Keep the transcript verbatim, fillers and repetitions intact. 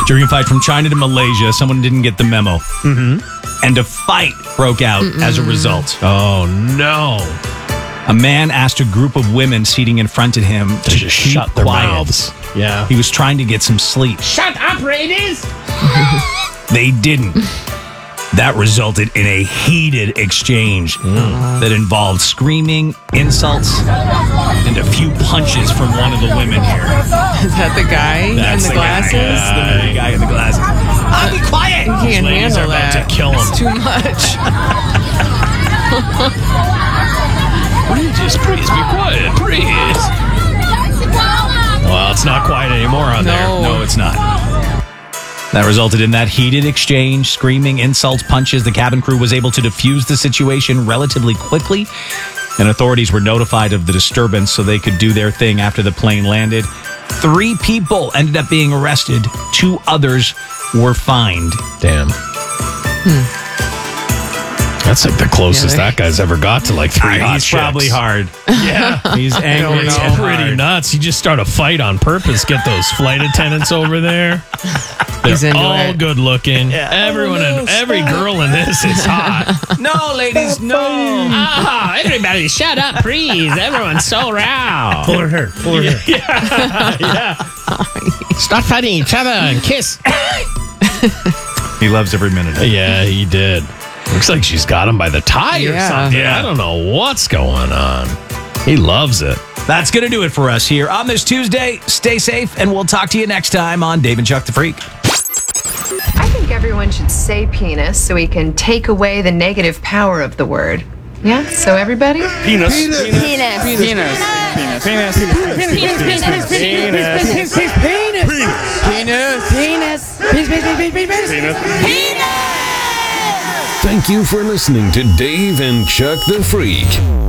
During a fight from China to Malaysia, someone didn't get the memo. Mm-hmm. And a fight broke out Mm-mm. as a result. Oh, no. A man asked a group of women seating in front of him to, to just keep shut their quiet. mouths. Yeah. He was trying to get some sleep. Shut up, ladies! They didn't. That resulted in a heated exchange mm. that involved screaming, insults, and a few punches from one of the women here. Is that the guy That's in the, the glasses? Guy. That's the guy in the glasses. I'll be quiet! You can't ladies handle are about that. to kill him. It's too much. Just please be quiet, please. Well, it's not quiet anymore on no. there. No, it's not. That resulted in that heated exchange, screaming, insults, punches. The cabin crew was able to defuse the situation relatively quickly, and authorities were notified of the disturbance so they could do their thing after the plane landed. Three people ended up being arrested. Two others were fined. Damn. Hmm. That's like the closest yeah, that guy's ever got to like three uh, hot He's chicks. Probably hard. Yeah. He's angry. It's no, pretty hard. nuts. You just start a fight on purpose. Get those flight attendants over there. They're He's into all it. good looking. Yeah. Everyone, Oh, no, and every girl in this is hot. No, ladies, no. Oh, everybody shut up, please. Everyone's so loud. Pull her hair. Pull her hair. Yeah. Yeah. Stop fighting each other and kiss. He loves every minute of it. Yeah, he did. Looks like she's got him by the tie or Yeah. something. Yeah. I don't know what's going on. He loves it. That's going to do it for us here on this Tuesday. Stay safe, and we'll talk to you next time on Dave and Chuck the Freak. I think everyone should say penis so we can take away the negative power of the word. Yeah? So everybody? Penis. Penis. Penis. Penis. Penis. Penis. Penis. Penis. Penis. Penis. Penis. Penis. Penis. Penis. Thank you for listening to Dave and Chuck the Freak.